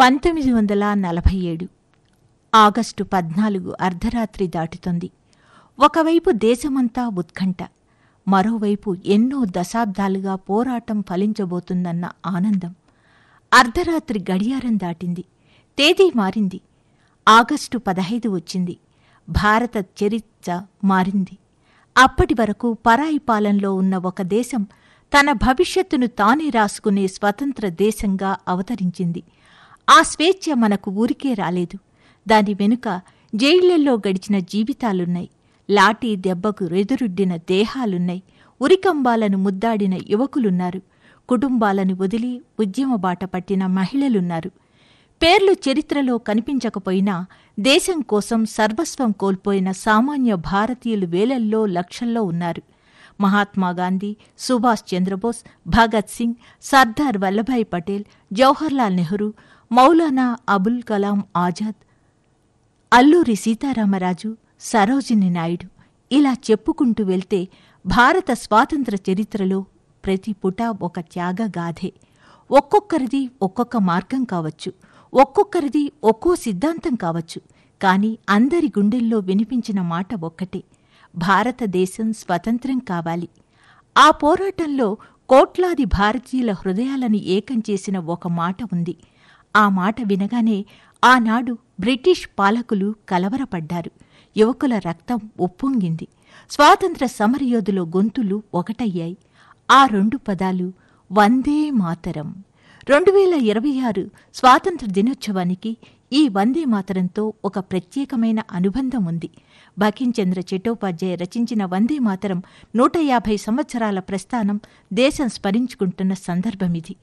1947 August 14 అర్ధరాత్రి దాటుతోంది. ఒకవైపు దేశమంతా ఉత్కంఠ, మరోవైపు ఎన్నో దశాబ్దాలుగా పోరాటం ఫలించబోతుందన్న ఆనందం. అర్ధరాత్రి గడియారం దాటింది. తేదీ మారింది. ఆగస్టు 15 వచ్చింది. భారత చరిత్ర మారింది. అప్పటి వరకు పరాయి పాలనలో ఉన్న ఒక దేశం తన భవిష్యత్తును తానే రాసుకునే స్వతంత్ర దేశంగా అవతరించింది. ఆ స్వేచ్ఛ మనకు ఊరికే రాలేదు. దాని వెనుక జైళ్లల్లో గడిచిన జీవితాలున్నాయి. లాఠీ దెబ్బకు రెదురుడ్డిన దేహాలున్నాయి. ఉరికంబాలను ముద్దాడిన యువకులున్నారు. కుటుంబాలను వదిలి ఉద్యమ బాట పట్టిన మహిళలున్నారు. పేర్లు చరిత్రలో కనిపించకపోయినా దేశం కోసం సర్వస్వం కోల్పోయిన సామాన్య భారతీయులు వేలల్లో లక్షల్లో ఉన్నారు. మహాత్మాగాంధీ, సుభాష్ చంద్రబోస్, భగత్ సింగ్, సర్దార్ వల్లభాయ్ పటేల్, జవహర్లాల్ నెహ్రూ, మౌలానా అబుల్ కలాం ఆజాద్, అల్లూరి సీతారామరాజు, సరోజిని నాయుడు, ఇలా చెప్పుకుంటూ వెళ్తే భారత స్వాతంత్ర చరిత్రలో ప్రతి పుట ఒక త్యాగగాథే. ఒక్కొక్కరిది ఒక్కొక్క మార్గం కావచ్చు, ఒక్కొక్కరిది ఒక్కో సిద్ధాంతం కావచ్చు. కాని అందరి గుండెల్లో వినిపించిన మాట ఒక్కటే: భారతదేశం స్వతంత్రం కావాలి. ఆ పోరాటంలో కోట్లాది భారతీయుల హృదయాలను ఏకం చేసిన ఒక మాట ఉంది. ఆ మాట వినగానే ఆనాడు బ్రిటిష్ పాలకులు కలవరపడ్డారు. యువకుల రక్తం ఉప్పొంగింది. స్వాతంత్ర సమరయోధుల గొంతులు ఒకటయ్యాయి. ఆ రెండు పదాలు వందే మాతరం. 2026 స్వాతంత్ర దినోత్సవానికి ఈ వందే మాతరంతో ఒక ప్రత్యేకమైన అనుబంధం ఉంది. బకించంద్ర చట్టోపాధ్యాయ రచించిన వందే మాతరం 150 సంవత్సరాల ప్రస్థానం దేశం స్మరించుకుంటున్న సందర్భమిది.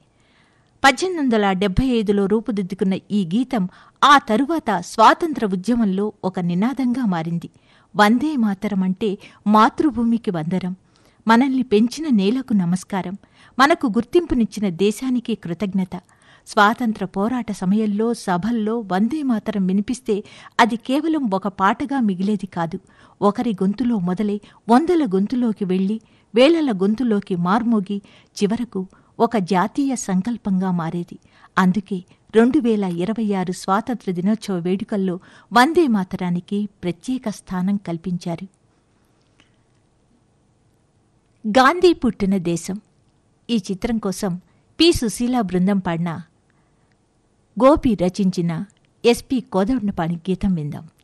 1875లో రూపుదిద్దుకున్న ఈ గీతం ఆ తరువాత స్వాతంత్ర ఉద్యమంలో ఒక నినాదంగా మారింది. వందే మాతరం అంటే మాతృభూమికి వందనం, మనల్ని పెంచిన నేలకు నమస్కారం, మనకు గుర్తింపునిచ్చిన దేశానికి కృతజ్ఞత. స్వాతంత్ర పోరాట సమయంలో సభల్లో వందే మాతరం వినిపిస్తే అది కేవలం ఒక పాటగా మిగిలేది కాదు. ఒకరి గొంతులో మొదలై వందల గొంతులోకి వెళ్లి వేలల గొంతులోకి మార్మోగి చివరకు ఒక జాతీయ సంకల్పంగా మారేది. అందుకే 2026 స్వాతంత్ర దినోత్సవ వేడుకల్లో వందే మాతరానికి ప్రత్యేక స్థానం కల్పించారు. గాంధీ పుట్టిన దేశం ఈ చిత్రం కోసం పి. సుశీలా బృందం పాడిన, గోపి రచించిన ఎస్పి కోదండపాణి గీతం విందాం.